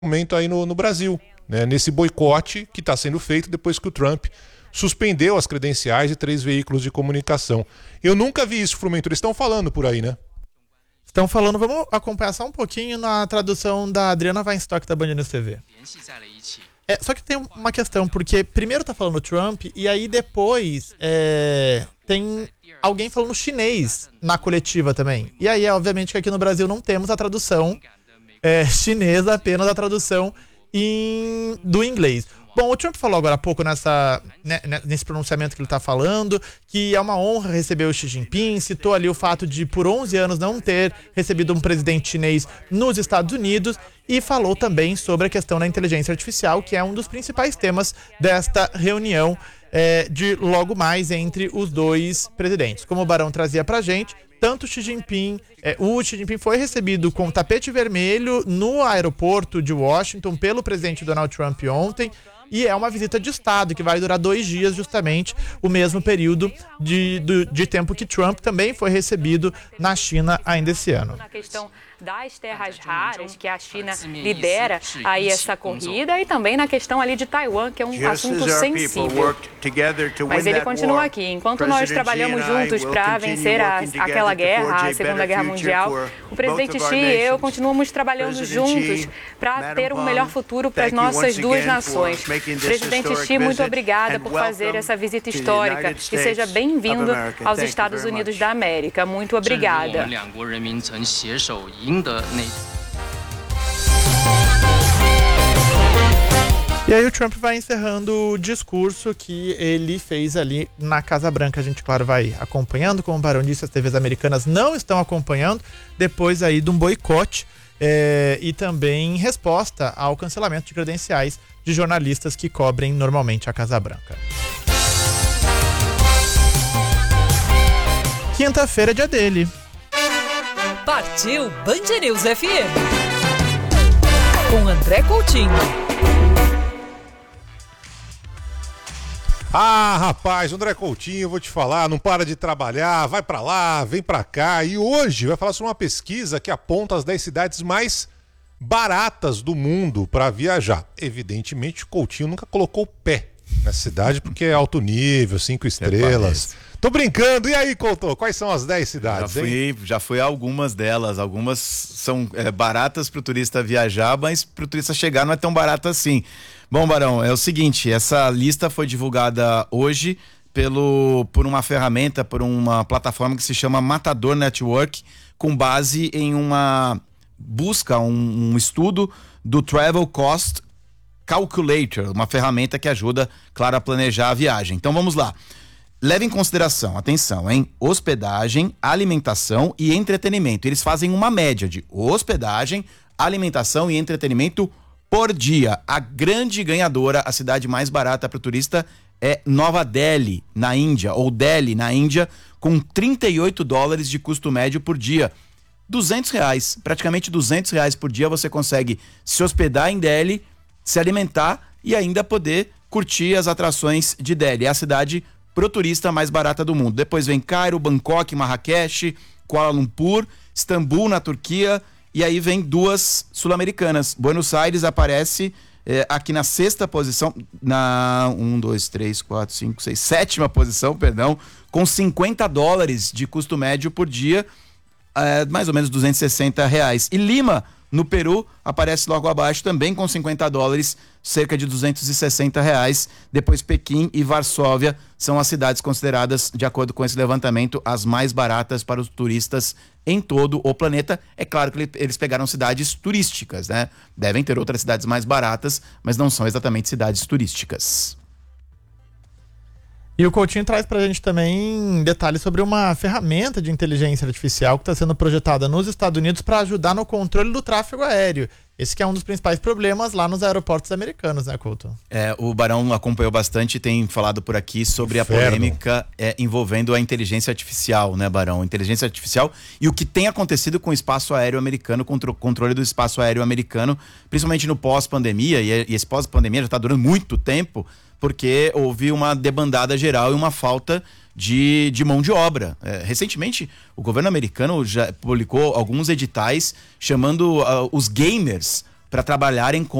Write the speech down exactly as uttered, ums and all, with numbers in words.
momento aí no, no Brasil, né? Nesse boicote que está sendo feito depois que o Trump suspendeu as credenciais de três veículos de comunicação. Eu nunca vi isso, Frumento. Eles estão falando por aí, né? Estão falando, vamos acompanhar só um pouquinho na tradução da Adriana Weinstock da Band News T V. É, só que tem uma questão, porque primeiro tá falando Trump e aí depois é, tem alguém falando chinês na coletiva também. E aí, obviamente, que aqui no Brasil não temos a tradução é, chinesa, apenas a tradução em, do inglês. Bom, o Trump falou agora há pouco nessa, né, nesse pronunciamento que ele está falando, que é uma honra receber o Xi Jinping, citou ali o fato de por onze anos não ter recebido um presidente chinês nos Estados Unidos e falou também sobre a questão da inteligência artificial, que é um dos principais temas desta reunião é, de logo mais entre os dois presidentes. Como o Barão trazia pra gente, tanto Xi Jinping, é, o Xi Jinping foi recebido com tapete vermelho no aeroporto de Washington pelo presidente Donald Trump ontem, e é uma visita de Estado que vai durar dois dias, justamente o mesmo período de, de, de tempo que Trump também foi recebido na China ainda esse ano. Na questão das terras raras, que a China lidera aí essa corrida, e também na questão ali de Taiwan, que é um assunto sensível. Mas ele continua aqui. Enquanto nós trabalhamos juntos para vencer a, aquela guerra, a Segunda Guerra Mundial, o presidente Xi e eu continuamos trabalhando juntos para ter um melhor futuro para as nossas duas nações. Presidente Xi, muito obrigada por fazer essa visita histórica e seja bem-vindo aos Estados Unidos da América. Muito obrigada. E aí o Trump vai encerrando o discurso que ele fez ali na Casa Branca. A gente, claro, vai acompanhando. Como o Barão disse, as T Vs americanas não estão acompanhando, depois aí de um boicote é, e também em resposta ao cancelamento de credenciais de jornalistas que cobrem normalmente a Casa Branca. Quinta-feira é dia dele. Partiu Band News F M com André Coutinho. Ah, rapaz, André Coutinho, eu vou te falar, não para de trabalhar, vai pra lá, vem pra cá. E hoje vai falar sobre uma pesquisa que aponta as dez cidades mais baratas do mundo para viajar. Evidentemente, o Coutinho nunca colocou o pé nessa cidade porque é alto nível, cinco estrelas. Tô brincando. E aí, Couto, quais são as dez cidades, já fui, hein? Já fui a algumas delas. Algumas são é, baratas pro turista viajar, mas pro turista chegar não é tão barato assim. Bom, Barão, é o seguinte, essa lista foi divulgada hoje pelo, por uma ferramenta, por uma plataforma que se chama Matador Network, com base em uma busca, um, um estudo do Travel Cost Calculator, uma ferramenta que ajuda, claro, a planejar a viagem. Então vamos lá. Leve em consideração, atenção, hein? Hospedagem, alimentação e entretenimento. Eles fazem uma média de hospedagem, alimentação e entretenimento por dia. A grande ganhadora, a cidade mais barata para o turista é Nova Delhi, na Índia, ou Delhi, na Índia, com trinta e oito dólares de custo médio por dia. duzentos reais, praticamente duzentos reais por dia você consegue se hospedar em Delhi, se alimentar e ainda poder curtir as atrações de Delhi. É a cidade pro turista mais barata do mundo. Depois vem Cairo, Bangkok, Marrakech, Kuala Lumpur, Istambul na Turquia, e aí vem duas sul-americanas. Buenos Aires aparece é, aqui na sexta posição, na um, dois, três, quatro, cinco, seis, sétima posição, perdão, com cinquenta dólares de custo médio por dia, é, mais ou menos duzentos e sessenta reais. E Lima, no Peru, aparece logo abaixo também com cinquenta dólares, cerca de duzentos e sessenta reais. Depois Pequim e Varsóvia são as cidades consideradas, de acordo com esse levantamento, as mais baratas para os turistas em todo o planeta. É claro que eles pegaram cidades turísticas, né? Devem ter outras cidades mais baratas, mas não são exatamente cidades turísticas. E o Coutinho traz pra gente também detalhes sobre uma ferramenta de inteligência artificial que está sendo projetada nos Estados Unidos para ajudar no controle do tráfego aéreo. Esse que é um dos principais problemas lá nos aeroportos americanos, né, Couto? É, o Barão acompanhou bastante e tem falado por aqui sobre Inferno. a polêmica é, envolvendo a inteligência artificial, né, Barão? Inteligência artificial e o que tem acontecido com o espaço aéreo americano, contra o controle do espaço aéreo americano, principalmente no pós-pandemia, e esse pós-pandemia já está durando muito tempo, porque houve uma debandada geral e uma falta de, de mão de obra. É, recentemente, o governo americano já publicou alguns editais chamando uh, os gamers para trabalharem com